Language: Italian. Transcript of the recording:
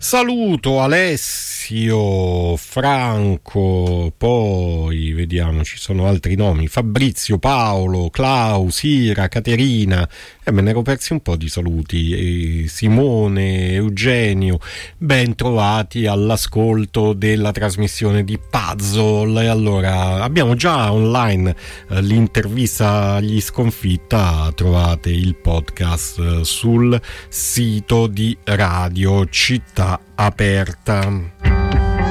Saluto Alessio, Franco, poi vediamo, ci sono altri nomi, Fabrizio, Paolo, Klaus, Ira, Caterina, me ne ero persi un po' di saluti, Simone, Eugenio, ben trovati all'ascolto della trasmissione di Puzzle. E allora, abbiamo già online l'intervista agli Sconfitta, trovate il podcast sul sito di Radio Città Aperta.